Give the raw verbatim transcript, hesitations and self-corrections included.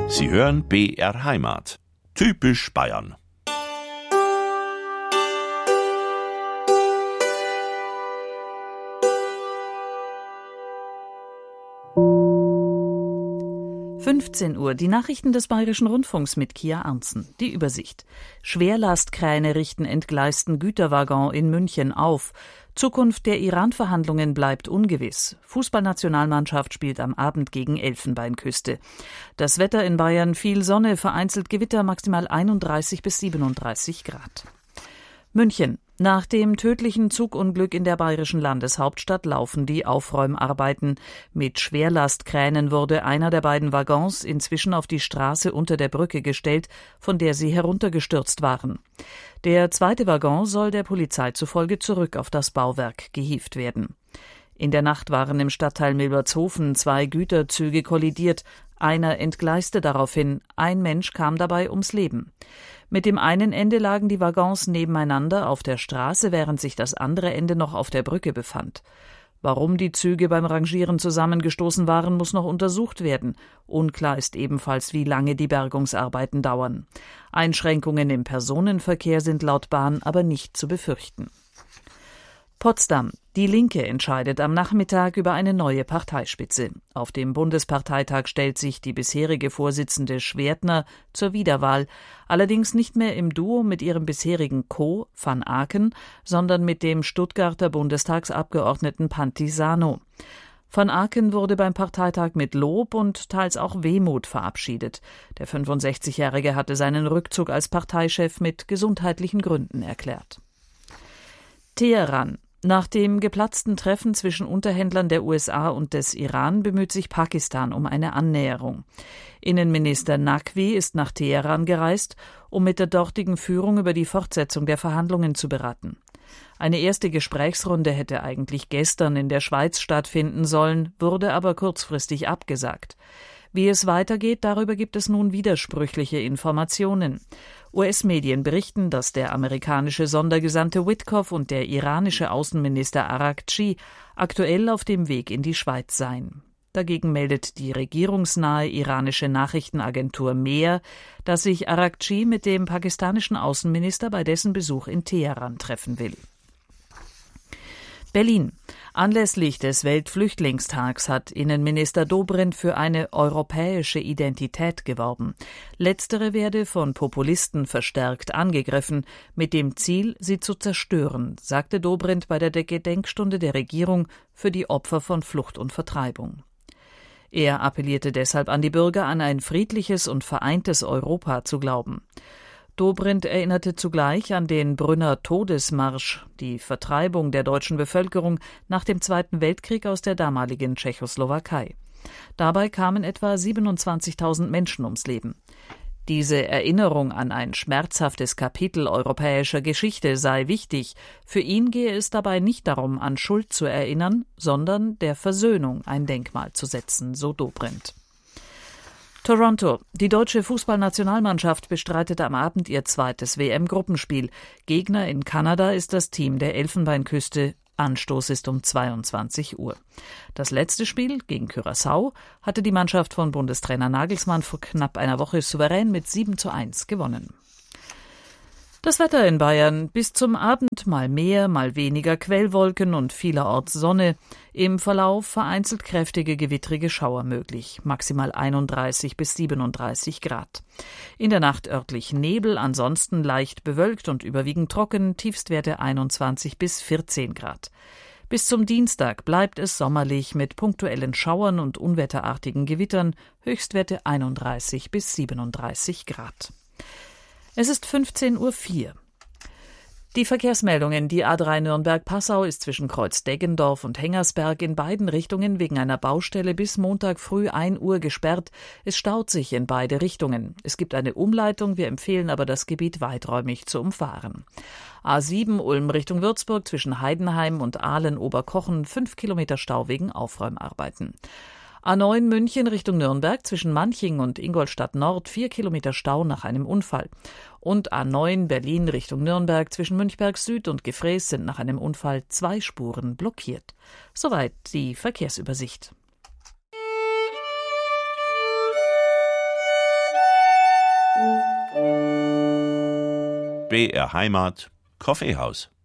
Sie hören B R Heimat. Typisch Bayern. fünfzehn Uhr, die Nachrichten des Bayerischen Rundfunks mit Kia Arntzen. Die Übersicht. Schwerlastkräne richten entgleisten Güterwaggon in München auf. Zukunft der Iran-Verhandlungen bleibt ungewiss. Fußballnationalmannschaft spielt am Abend gegen Elfenbeinküste. Das Wetter in Bayern: viel Sonne, vereinzelt Gewitter, maximal einunddreißig bis siebenunddreißig Grad. München. Nach dem tödlichen Zugunglück in der bayerischen Landeshauptstadt laufen die Aufräumarbeiten. Mit Schwerlastkränen wurde einer der beiden Waggons inzwischen auf die Straße unter der Brücke gestellt, von der sie heruntergestürzt waren. Der zweite Waggon soll der Polizei zufolge zurück auf das Bauwerk gehievt werden. In der Nacht waren im Stadtteil Milbertshofen zwei Güterzüge kollidiert. Einer entgleiste daraufhin. Ein Mensch kam dabei ums Leben. Mit dem einen Ende lagen die Waggons nebeneinander auf der Straße, während sich das andere Ende noch auf der Brücke befand. Warum die Züge beim Rangieren zusammengestoßen waren, muss noch untersucht werden. Unklar ist ebenfalls, wie lange die Bergungsarbeiten dauern. Einschränkungen im Personenverkehr sind laut Bahn aber nicht zu befürchten. Potsdam. Die Linke entscheidet am Nachmittag über eine neue Parteispitze. Auf dem Bundesparteitag stellt sich die bisherige Vorsitzende Schwertner zur Wiederwahl, allerdings nicht mehr im Duo mit ihrem bisherigen Co. van Aken, sondern mit dem Stuttgarter Bundestagsabgeordneten Pantisano. Van Aken wurde beim Parteitag mit Lob und teils auch Wehmut verabschiedet. Der fünfundsechzigjährige hatte seinen Rückzug als Parteichef mit gesundheitlichen Gründen erklärt. Teheran. Nach dem geplatzten Treffen zwischen Unterhändlern der U S A und des Iran bemüht sich Pakistan um eine Annäherung. Innenminister Naqvi ist nach Teheran gereist, um mit der dortigen Führung über die Fortsetzung der Verhandlungen zu beraten. Eine erste Gesprächsrunde hätte eigentlich gestern in der Schweiz stattfinden sollen, wurde aber kurzfristig abgesagt. Wie es weitergeht, darüber gibt es nun widersprüchliche Informationen. U S-Medien berichten, dass der amerikanische Sondergesandte Witkoff und der iranische Außenminister Araghchi aktuell auf dem Weg in die Schweiz seien. Dagegen meldet die regierungsnahe iranische Nachrichtenagentur Mehr, dass sich Araghchi mit dem pakistanischen Außenminister bei dessen Besuch in Teheran treffen will. Berlin. Anlässlich des Weltflüchtlingstags hat Innenminister Dobrindt für eine europäische Identität geworben. Letztere werde von Populisten verstärkt angegriffen, mit dem Ziel, sie zu zerstören, sagte Dobrindt bei der Gedenkstunde der Regierung für die Opfer von Flucht und Vertreibung. Er appellierte deshalb an die Bürger, an ein friedliches und vereintes Europa zu glauben. Dobrindt erinnerte zugleich an den Brünner Todesmarsch, die Vertreibung der deutschen Bevölkerung nach dem Zweiten Weltkrieg aus der damaligen Tschechoslowakei. Dabei kamen etwa siebenundzwanzigtausend Menschen ums Leben. Diese Erinnerung an ein schmerzhaftes Kapitel europäischer Geschichte sei wichtig. Für ihn gehe es dabei nicht darum, an Schuld zu erinnern, sondern der Versöhnung ein Denkmal zu setzen, so Dobrindt. Toronto. Die deutsche Fußballnationalmannschaft bestreitet am Abend ihr zweites W M-Gruppenspiel. Gegner in Kanada ist das Team der Elfenbeinküste. Anstoß ist um zweiundzwanzig Uhr. Das letzte Spiel gegen Curaçao hatte die Mannschaft von Bundestrainer Nagelsmann vor knapp einer Woche souverän mit sieben zu eins gewonnen. Das Wetter in Bayern: bis zum Abend mal mehr, mal weniger Quellwolken und vielerorts Sonne. Im Verlauf vereinzelt kräftige gewittrige Schauer möglich. Maximal einunddreißig bis siebenunddreißig Grad. In der Nacht örtlich Nebel, ansonsten leicht bewölkt und überwiegend trocken. Tiefstwerte einundzwanzig bis vierzehn Grad. Bis zum Dienstag bleibt es sommerlich mit punktuellen Schauern und unwetterartigen Gewittern. Höchstwerte einunddreißig bis siebenunddreißig Grad. Es ist fünfzehn Uhr vier. Die Verkehrsmeldungen: Die A drei Nürnberg-Passau ist zwischen Kreuz-Deggendorf und Hengersberg in beiden Richtungen wegen einer Baustelle bis Montag früh ein Uhr gesperrt. Es staut sich in beide Richtungen. Es gibt eine Umleitung, wir empfehlen aber, das Gebiet weiträumig zu umfahren. A sieben Ulm Richtung Würzburg zwischen Heidenheim und Ahlen-Oberkochen, fünf Kilometer Stau wegen Aufräumarbeiten. A neun München Richtung Nürnberg zwischen Manching und Ingolstadt Nord, vier Kilometer Stau nach einem Unfall. Und A neun Berlin Richtung Nürnberg zwischen Münchberg Süd und Gefrees sind nach einem Unfall zwei Spuren blockiert. Soweit die Verkehrsübersicht. B R Heimat, Kaffeehaus.